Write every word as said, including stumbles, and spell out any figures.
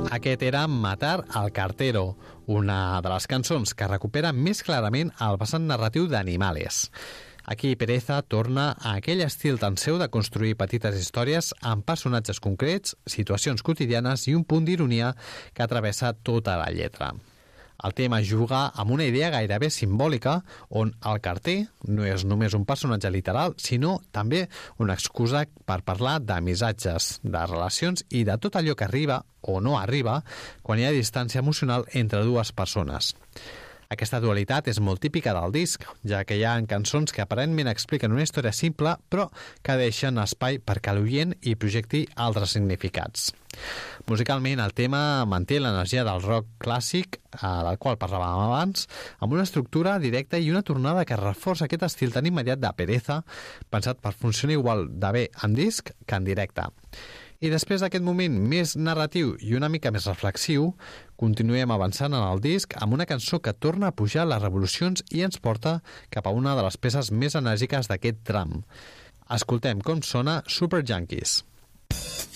Aquest era Matar al cartero, una de les cançons que recupera més clarament el vessant narratiu d'Animales. Aquí Pereza torna a aquell estil tan seu de construir petites històries amb personatges concrets, situacions quotidianes i un punt d'ironia que travessa tota la lletra. El tema juga amb una idea gairebé simbòlica on el carter no és només un personatge literal, sinó també una excusa per parlar de missatges, de relacions i de tot allò que arriba o no arriba quan hi ha distància emocional entre dues persones. Aquesta dualitat és molt típica del disc, ja que hi ha cançons que aparentment expliquen una història simple, però que deixen espai perquè l'oient hi projecti altres significats. Musicalment, el tema manté l'energia del rock clàssic, del qual parlàvem abans, amb una estructura directa i una tornada que reforça aquest estil tan immediat de Pereza, pensat per funcionar igual de bé en disc que en directe. I després d'aquest moment més narratiu i una mica més reflexiu, continuem avançant en el disc amb una cançó que torna a pujar les revolucions i ens porta cap a una de les peces més enèrgiques d'aquest tram. Escoltem com sona Super Junkies.